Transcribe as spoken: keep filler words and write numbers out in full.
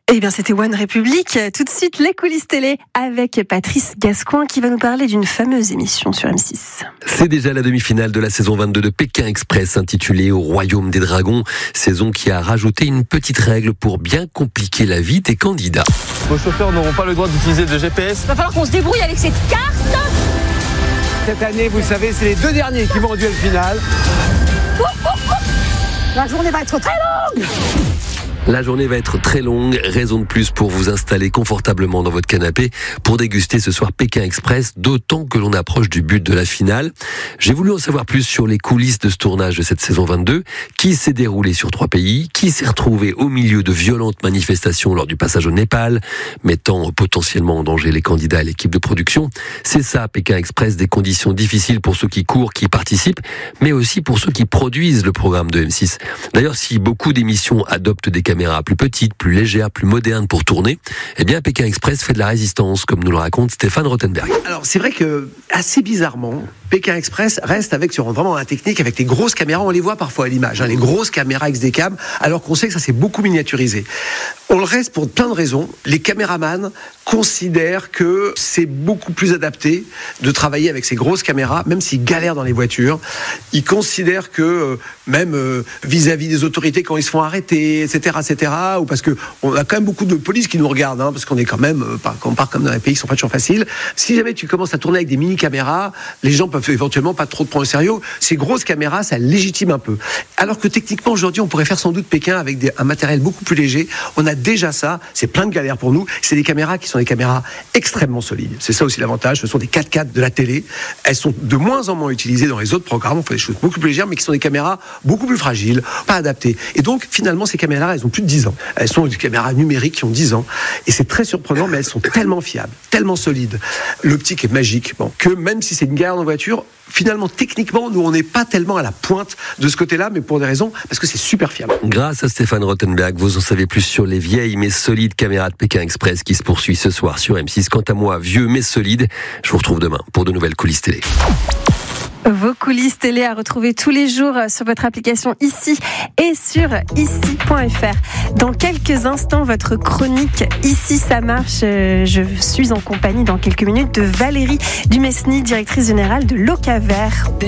Eh bien, c'était One République. Tout de suite, les coulisses télé avec Patrice Gascoin qui va nous parler d'une fameuse émission sur M six. C'est déjà la demi-finale de la saison vingt-deux de Pékin Express, intitulée Au Royaume des Dragons. Saison qui a rajouté une petite règle pour bien compliquer la vie des candidats. Vos chauffeurs n'auront pas le droit d'utiliser de G P S. Il va falloir qu'on se débrouille avec cette carte. Cette année, vous savez, c'est les deux derniers qui vont au duel final. Oh, oh, oh. La journée va être très longue. La journée va être très longue, raison de plus pour vous installer confortablement dans votre canapé pour déguster ce soir Pékin Express, d'autant que l'on approche du but de la finale. J'ai voulu en savoir plus sur les coulisses de ce tournage de cette saison vingt-deux, qui s'est déroulé sur trois pays, qui s'est retrouvé au milieu de violentes manifestations lors du passage au Népal, mettant potentiellement en danger les candidats et l'équipe de production. C'est ça, Pékin Express, des conditions difficiles pour ceux qui courent, qui participent, mais aussi pour ceux qui produisent le programme de M six. D'ailleurs, si beaucoup d'émissions adoptent des caméras plus petites, plus légères, plus modernes pour tourner, eh bien Pékin Express fait de la résistance, comme nous le raconte Stéphane Rothenberg. Alors c'est vrai que, assez bizarrement, Pékin Express reste avec, sur vraiment la technique, avec les grosses caméras, on les voit parfois à l'image, hein, les grosses caméras X D cam, alors qu'on sait que ça s'est beaucoup miniaturisé. On le reste pour plein de raisons. Les caméramans considèrent que c'est beaucoup plus adapté de travailler avec ces grosses caméras, même s'ils galèrent dans les voitures. Ils considèrent que, euh, même euh, vis-à-vis des autorités quand ils se font arrêter, et cetera, et cetera, ou parce que on a quand même beaucoup de police qui nous regardent, hein, parce qu'on est quand même, euh, quand on part comme dans les pays qui sont pas toujours faciles. Si jamais tu commences à tourner avec des mini-caméras, les gens peuvent éventuellement pas trop te prendre au sérieux. Ces grosses caméras, ça légitime un peu. Alors que techniquement, aujourd'hui, on pourrait faire sans doute Pékin avec des, un matériel beaucoup plus léger. On a déjà ça. C'est plein de galères pour nous. C'est des caméras qui sont des caméras extrêmement solides. C'est ça aussi l'avantage. Ce sont des quatre quatre de la télé. Elles sont de moins en moins utilisées dans les autres programmes. On fait des choses beaucoup plus légères, mais qui sont des caméras beaucoup plus fragiles, pas adaptées. Et donc, finalement, ces caméras, elles ont plus de dix ans. Elles sont des caméras numériques qui ont dix ans. Et c'est très surprenant, mais elles sont tellement fiables, tellement solides. L'optique est magique. Bon, que même si c'est une galère en voiture, finalement, techniquement, nous, on n'est pas tellement à la pointe de ce côté-là, mais pour des raisons, parce que c'est super fiable. Grâce à Stéphane Rothenberg, vous en savez plus sur les vieilles mais solides caméras de Pékin Express qui se poursuit ce soir sur M six. Quant à moi, vieux mais solide, je vous retrouve demain pour de nouvelles coulisses télé. Vos coulisses télé à retrouver tous les jours sur votre application Ici et sur ici point f r. Dans quelques instants, votre chronique Ici ça marche. Je suis en compagnie dans quelques minutes de Valérie Dumesny, directrice générale de Locaver.